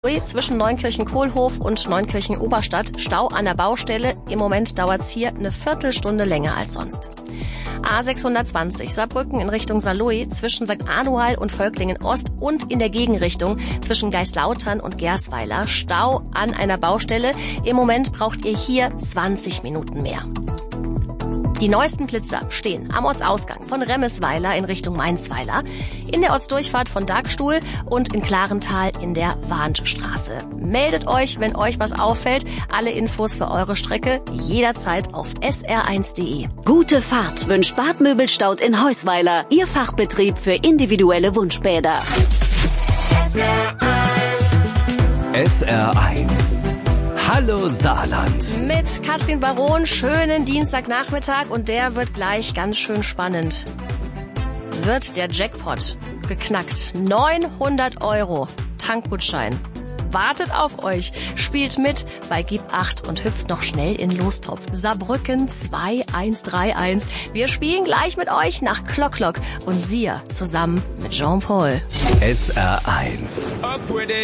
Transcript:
Zwischen Neunkirchen-Kohlhof und Neunkirchen-Oberstadt. Stau an der Baustelle. Im Moment dauert's hier eine Viertelstunde länger als sonst. A620 Saarbrücken in Richtung Saarlouis zwischen St. Anual und Völklingen Ost und in der Gegenrichtung zwischen Geislautern und Gersweiler. Stau an einer Baustelle. Im Moment braucht ihr hier 20 Minuten mehr. Die neuesten Blitzer stehen am Ortsausgang von Remmesweiler in Richtung Mainzweiler, in der Ortsdurchfahrt von Dagstuhl und in Klarental in der Warnstraße. Meldet euch, wenn euch was auffällt. Alle Infos für eure Strecke jederzeit auf sr1.de. Gute Fahrt wünscht Bad Möbelstaud in Heusweiler, Ihr Fachbetrieb für individuelle Wunschbäder. SR1. Hallo Saarland. Mit Katrin Baron, schönen Dienstagnachmittag und der wird gleich ganz schön spannend. Wird der Jackpot geknackt? 900 € Tankgutschein. Wartet auf euch. Spielt mit bei Gib 8 und hüpft noch schnell in Lostopf. Saarbrücken 2131. Wir spielen gleich mit euch nach Klock und Sia zusammen mit Jean-Paul. SR1.